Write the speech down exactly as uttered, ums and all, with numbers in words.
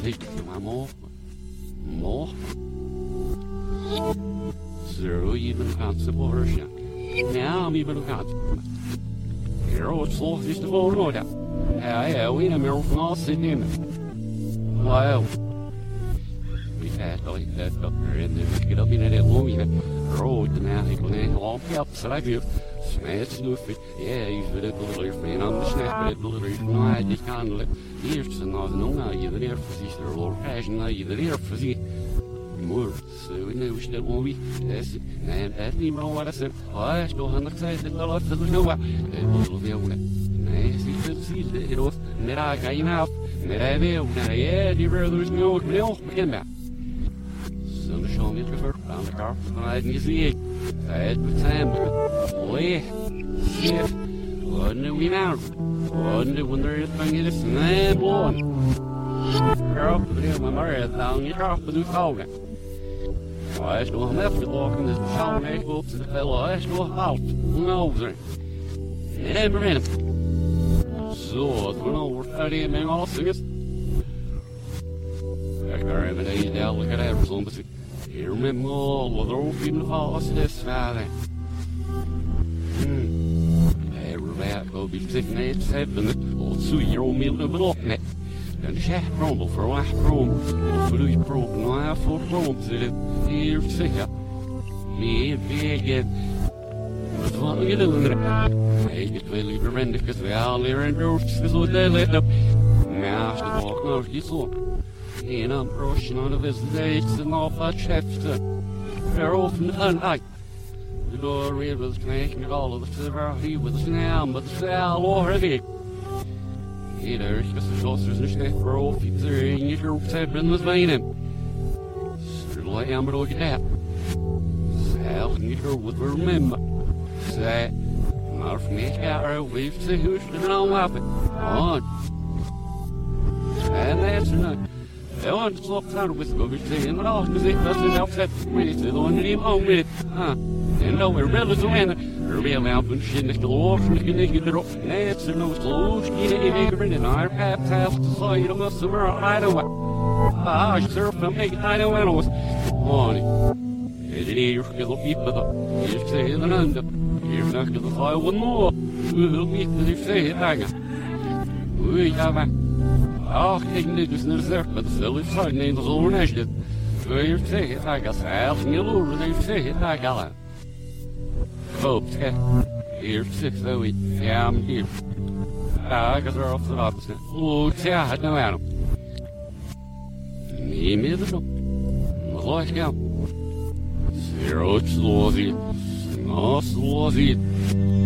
Take my more. More. Zero even consideration. Now I'm even consideration. Here was lost is the whole order. I win a mirror from all sitting. Wow. We had like that doctor in there. Get up in that woman. Road the man, he went all up, so I feel. Smash snoofy, yeah, he's with a little friend on the snap, but a little no, I just can't let ears and not know now, you're there for this, or all passion, now you're there for the more. So we know that won't be, that's it, and that's even what I said. I still have not said that a lot of the no, that little bit of it. Nice, you could see that it was, that I got enough, that I will, now, yeah, the brothers know, milk, again back. So the show me the first on the car, I didn't see it. I had the time, boy, shit, wonder we now, wonder when there is thing is snap on. Girl, put in my mother down, you drop the new phone. I still have to walk in this show, make books to the fellow, I still out, who knows it? Never in. So, it's when over studying me all singers. I can't remember days down, look at that, somebody. Here me all, what are people fast this Friday? Hmm. Everybody go be sick night seven, or two year old meal of block net. Then the shaft rumble for a wash room. For these broken, no, I have four rooms in it. Here, sick up. Me and me again. What's what you doing? I get really horrendous because we all here in doors because we they let up. Now, I have to walk out, you saw. And I'm rushing on of his dates and off that chapter. They're often unlike. The door was making all of the silver, he was now, but the cell already. Either because the saucers and snake were off, he's in your group said in the vein. Still, I am, but look at that. Sal and your group would remember. Say, not from me, car, we've seen who's the wrong weapon. On. And that's enough. I want to swap out with what we're saying, but all because it doesn't upset me. It's the one name on with it. Huh? And no, we're really so in it. We're real out and shit, it's the war, and it's the rock. That's the no slow, skinny, and in our path, house, to saw you must have run right away. Ah, I surf and make it, I know when I was morning. It is because of people, here's saying and under. Here's not because of I one more. We'll meet the say it, hang on. We have a. Ah, ik niet dus naar zegt, maar dat is fijn, nee, dat is al niet. Wil je zeggen, ik ga zelf niet loeren, nee, zeggen, ik ga. Hoop, zeg. Hier zit zo iets. Ja, maar hier. Ja, ik ga er op de raad zijn. Hoe ja, het nou aan. Niet meer zo. Wat laat je gaan? Zero slow ziet. No slow ziet.